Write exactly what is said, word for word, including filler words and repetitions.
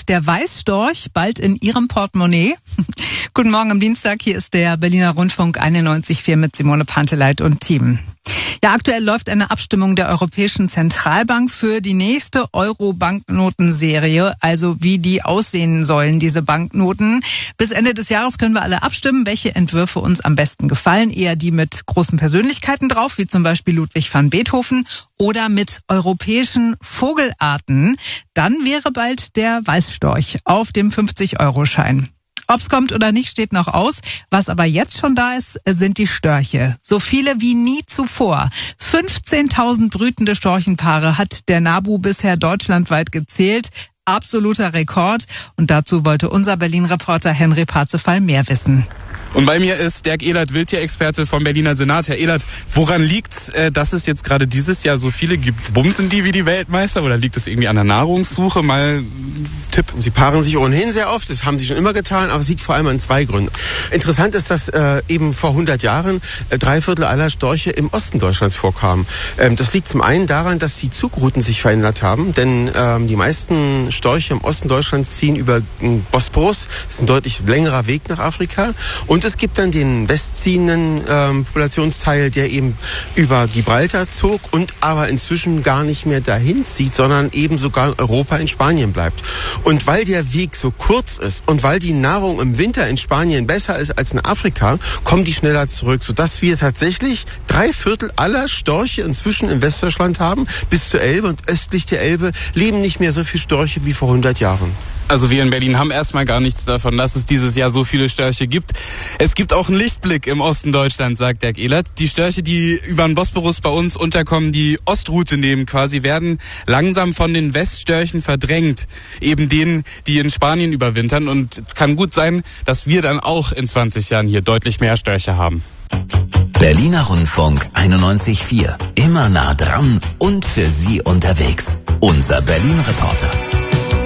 landet der Weißstorch bald in Ihrem Portemonnaie? Guten Morgen am Dienstag, hier ist der Berliner Rundfunk einundneunzig Komma vier mit Simone Panteleit und Team. Ja, aktuell läuft eine Abstimmung der Europäischen Zentralbank für die nächste Euro-Banknotenserie, also wie die aussehen sollen, diese Banknoten. Bis Ende des Jahres können wir alle abstimmen, welche Entwürfe uns am besten gefallen. Eher die mit großen Persönlichkeiten drauf, wie zum Beispiel Ludwig van Beethoven, oder mit europäischen Vogelarten. Dann wäre bald der Weißstorch auf dem fünfzig-Euro-Schein. Ob's kommt oder nicht, steht noch aus. Was aber jetzt schon da ist, sind die Störche. So viele wie nie zuvor. fünfzehntausend brütende Storchenpaare hat der NABU bisher deutschlandweit gezählt. Absoluter Rekord. Und dazu wollte unser Berlin-Reporter Henry Parzefall mehr wissen. Und bei mir ist Dirk Ehlert, Wildtierexperte vom Berliner Senat. Herr Ehlert, woran liegt, äh, dass es jetzt gerade dieses Jahr so viele gibt? Bumsen die wie die Weltmeister oder liegt es irgendwie an der Nahrungssuche? Mal ein Tipp. Sie paaren sich ohnehin sehr oft, das haben sie schon immer getan, aber es liegt vor allem an zwei Gründen. Interessant ist, dass äh, eben vor hundert Jahren äh, drei Viertel aller Störche im Osten Deutschlands vorkamen. Ähm, das liegt zum einen daran, dass die Zugrouten sich verändert haben, denn ähm, die meisten Störche im Osten Deutschlands ziehen über den Bosporus. Das ist ein deutlich längerer Weg nach Afrika. Und Und es gibt dann den westziehenden ähm, Populationsteil, der eben über Gibraltar zog und aber inzwischen gar nicht mehr dahin zieht, sondern eben sogar in Europa, in Spanien bleibt. Und weil der Weg so kurz ist und weil die Nahrung im Winter in Spanien besser ist als in Afrika, kommen die schneller zurück, sodass wir tatsächlich drei Viertel aller Störche inzwischen in Westdeutschland haben, bis zur Elbe, und östlich der Elbe leben nicht mehr so viele Störche wie vor hundert Jahren. Also wir in Berlin haben erstmal gar nichts davon, dass es dieses Jahr so viele Störche gibt. Es gibt auch einen Lichtblick im Osten Deutschlands, sagt Dirk Ehlert. Die Störche, die über den Bosporus bei uns unterkommen, die Ostroute nehmen quasi, werden langsam von den Weststörchen verdrängt. Eben denen, die in Spanien überwintern. Und es kann gut sein, dass wir dann auch in zwanzig Jahren hier deutlich mehr Störche haben. Berliner Rundfunk einundneunzig Komma vier. Immer nah dran und für Sie unterwegs. Unser Berlin-Reporter.